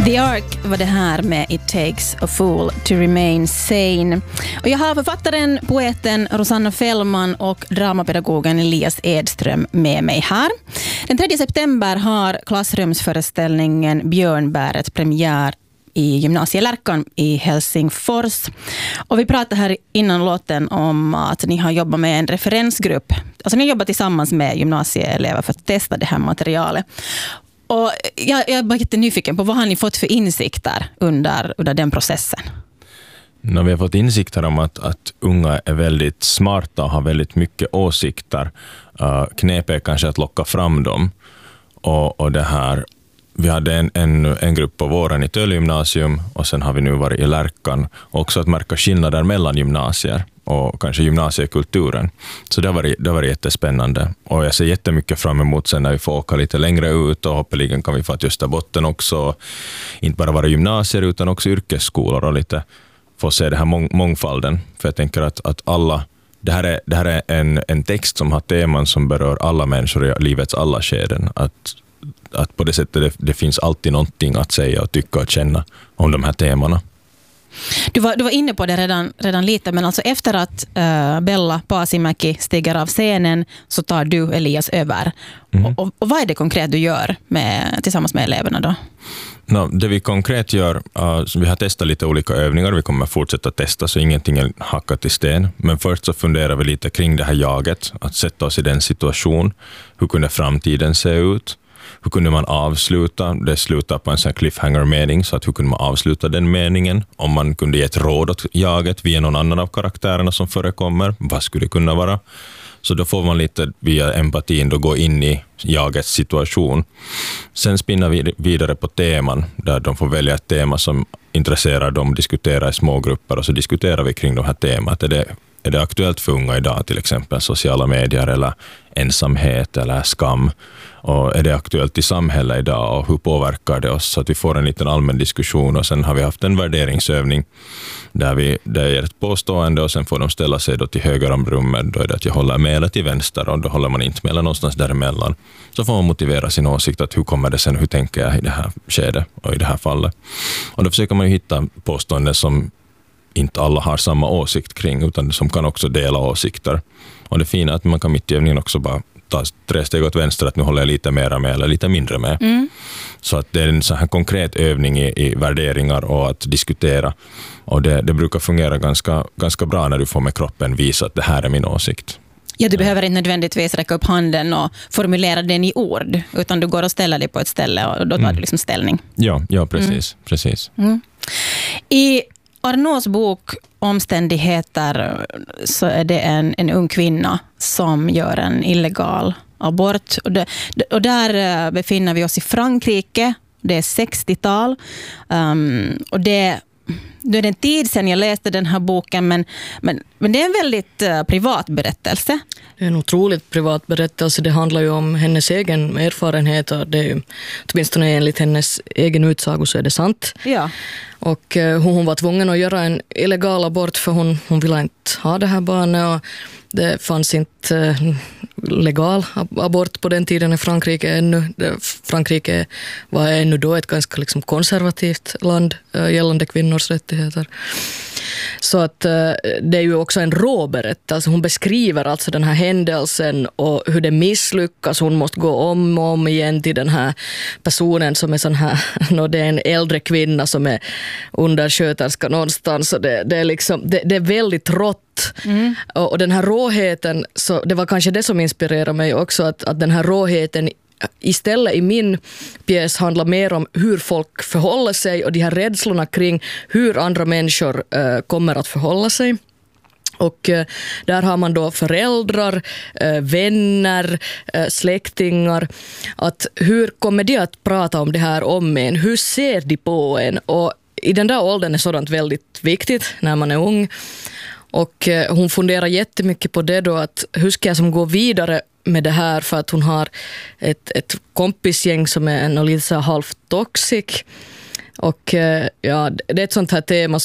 The Ark var det här med It takes a fool to remain sane. Och jag har författaren, poeten Rosanna Fällman och dramapedagogen Elias Edström med mig här. Den 3 september har klassrumsföreställningen Björnbäret premiär i gymnasielärkan i Helsingfors. Och vi pratade här innan låten om att ni har jobbat med en referensgrupp. Alltså ni har jobbat tillsammans med gymnasieelever för att testa det här materialet. Och jag är bara lite nyfiken på vad har ni fått för insikter under den processen? Vi har fått insikter om att unga är väldigt smarta och har väldigt mycket åsikter. Knepet är kanske att locka fram dem. Och det här, vi hade en grupp på våren i Tölgymnasium och sen har vi nu varit i Lärkan. Också att märka skillnader mellan gymnasier och kanske gymnasiekulturen. Så det har varit jättespännande. Och jag ser jättemycket fram emot sen när vi får åka lite längre ut och hoppeligen kan vi få till Österbotten också. Inte bara vara gymnasier utan också yrkesskolor och lite få se det här mångfalden. För jag tänker att alla, det här är en text som har teman som berör alla människor i livets alla skeden. Att på det sättet det finns alltid någonting att säga och tycka och känna om de här temana. Du var inne på det redan lite, men alltså efter att Bella Pasimäki stiger av scenen så tar du, Elias, över. Och vad är det konkret du gör tillsammans med eleverna då? Det vi konkret gör, vi har testat lite olika övningar, vi kommer fortsätta testa så ingenting är hackat i sten. Men först så funderar vi lite kring det här jaget, att sätta oss i den situation. Hur kunde framtiden se ut? Hur kunde man avsluta? Det slutar på en sån cliffhanger-mening, så att hur kunde man avsluta den meningen? Om man kunde ge ett råd åt jaget via någon annan av karaktärerna som förekommer, vad skulle det kunna vara? Så då får man lite via empatin då gå in i jagets situation. Sen spinner vi vidare på teman, där de får välja ett tema som intresserar dem, diskutera i små grupper och så diskuterar vi kring de här temat. Är det aktuellt för unga idag, till exempel sociala medier eller ensamhet eller skam? Och är det aktuellt i samhället idag och hur påverkar det oss? Så att vi får en liten allmän diskussion och sen har vi haft en värderingsövning där jag ger ett påstående och sen får de ställa sig då till höger om rummet. Då är det att jag håller med eller till vänster och då håller man inte med eller någonstans däremellan. Så får man motivera sin åsikt att hur kommer det sen, hur tänker jag i det här skedet och i det här fallet. Och då försöker man ju hitta påståenden som inte alla har samma åsikt kring utan som kan också dela åsikter. Och det fina är att man kan mitt i övningen också bara ta 3 steg åt vänster att nu håller jag lite mera med eller lite mindre med. Så att det är en sån här konkret övning i värderingar och att diskutera. Och det brukar fungera ganska bra när du får med kroppen visa att det här är min åsikt. Ja, du behöver inte nödvändigtvis räcka upp handen och formulera den i ord, utan du går och ställer dig på ett ställe och då tar du liksom ställning. Ja, precis. I Arnaults bok Omständigheter så är det en ung kvinna som gör en illegal abort. Och där befinner vi oss i Frankrike. Det är 60-tal. Och det är en tid sedan jag läste den här boken, men det är en väldigt privat berättelse. Det är en otroligt privat berättelse. Det handlar ju om hennes egen erfarenhet och det är ju, åtminstone enligt hennes egen utsago så är det sant. Ja. Och hon var tvungen att göra en illegal abort för hon ville inte ha det här barnet och det fanns inte legal abort på den tiden i Frankrike ännu. Frankrike var ännu då ett ganska liksom konservativt land gällande kvinnors rättigheter. Så att det är ju också en råberättelse. Hon beskriver alltså den här händelsen och hur det misslyckas. Hon måste gå om och om igen till den här personen som är sån här, det är en äldre kvinna som är undersköterska någonstans. Och det är liksom, det är väldigt rått. Och den här råheten, så det var kanske det som inspirerade mig också, att den här råheten istället i min pjäs handlar mer om hur folk förhåller sig och de här rädslorna kring hur andra människor kommer att förhålla sig. Och där har man då föräldrar, vänner, släktingar. Att hur kommer de att prata om det här om en? Hur ser de på en? Och i den där åldern är sådant väldigt viktigt när man är ung. Och hon funderar jättemycket på det då, att hur ska jag som gå vidare med det här, för att hon har ett kompisgäng som är lite så halvt toxic. Och ja, det är ett sånt här tema som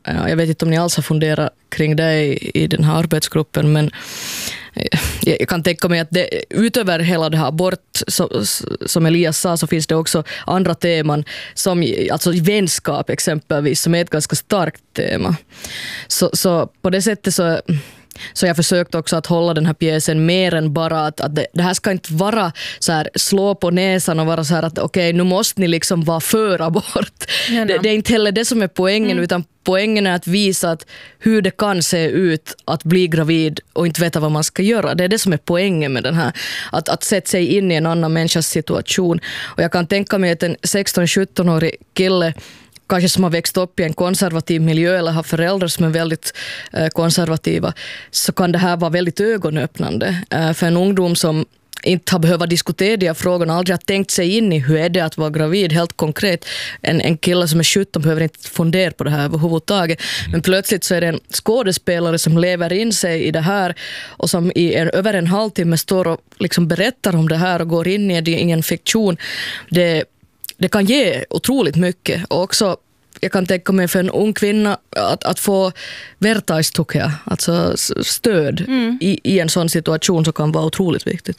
Jag vet inte om ni alls har funderat kring det i den här arbetsgruppen, men jag kan tänka mig att utöver hela det här abort som Elias sa, så finns det också andra teman som alltså vänskap exempelvis, som är ett ganska starkt tema. Så på det sättet så jag försökt också att hålla den här pjäsen mer än bara att det här ska inte vara så här slå på näsan och vara så här att okej, nu måste ni liksom vara för abort. Det är inte heller det som är poängen, utan poängen är att visa att hur det kan se ut att bli gravid och inte veta vad man ska göra. Det är det som är poängen med den här. Att sätta sig in i en annan människas situation. Och jag kan tänka mig att en 16-17-årig kille kanske som har växt upp i en konservativ miljö eller har föräldrar som är väldigt konservativa, så kan det här vara väldigt ögonöppnande. För en ungdom som inte har behövt diskutera de här frågorna, aldrig har tänkt sig in i hur är det att vara gravid helt konkret. En kille som är 17 behöver inte fundera på det här överhuvudtaget. Men plötsligt så är det en skådespelare som lever in sig i det här och som över en halvtimme står och liksom berättar om det här och går in i en fiktion. Det kan ge otroligt mycket, och också jag kan tänka mig för en ung kvinna att få vertaistukea, alltså stöd i en sån situation, så kan vara otroligt viktigt.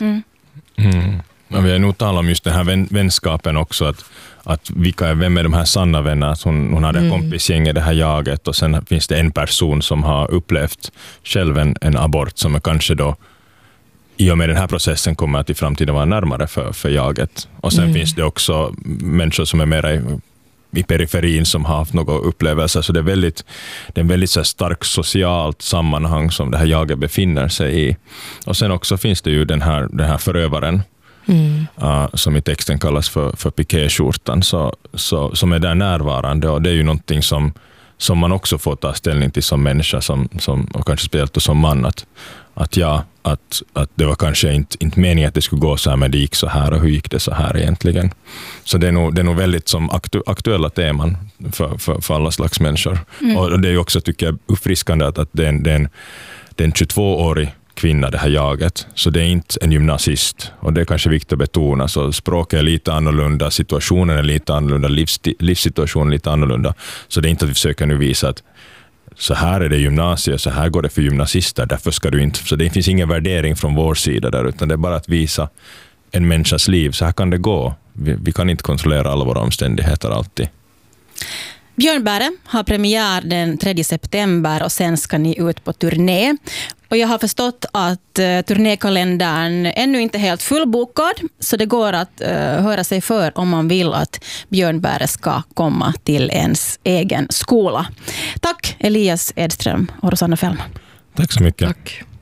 Ja, vi har nog talat om just den här vänskapen också, att vem är de här sanna vänner? Att hon hade en kompisgäng i det här jaget, och sen finns det en person som har upplevt själv en abort som är kanske då i och med den här processen kommer att i framtiden vara närmare för jaget. Och sen finns det också människor som är mer i periferin som har haft några upplevelser. Så det är en väldigt så stark socialt sammanhang som det här jaget befinner sig i. Och sen också finns det ju den här förövaren som i texten kallas för pikéskjortan, som är där närvarande. Och det är ju någonting som man också får ta ställning till som människa, och kanske speciellt som man, att det var kanske inte meningen att det skulle gå så här, men det gick så här, och hur gick det så här egentligen? Så det är nog väldigt som aktuella teman för alla slags människor. Och det är ju också, tycker jag, uppfriskande att det är en 22-årig kvinna, det här jaget. Så det är inte en gymnasist, och det är kanske viktigt att betona. Så språket är lite annorlunda, situationen är lite annorlunda, livssituationen är lite annorlunda. Så det är inte att vi försöker nu visa att så här är det gymnasiet, så här går det för gymnasister, därför ska du inte. Så det finns ingen värdering från vår sida där, utan det är bara att visa en människas liv. Så här kan det gå. Vi kan inte kontrollera alla våra omständigheter alltid. Björnbäre har premiär den 3 september och sen ska ni ut på turné. Och jag har förstått att turnékalendern ännu inte är helt fullbokad, så det går att höra sig för om man vill att Björnbäre ska komma till ens egen skola. Tack Elias Edström och Rosanna Fällman. Tack så mycket. Tack.